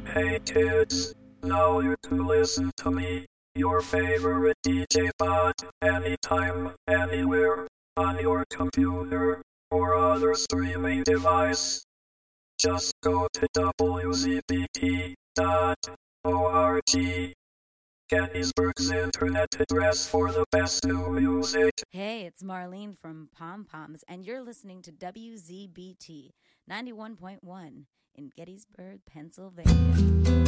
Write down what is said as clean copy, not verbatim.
Hey kids, now you can listen to me, your favorite DJ pod, anytime, anywhere, on your computer or other streaming device. Just go to wzbt.org, Gettysburg's internet address for the best new music. Hey, it's Marlene from Pom Poms, and you're listening to WZBT 91.1 in Gettysburg, Pennsylvania.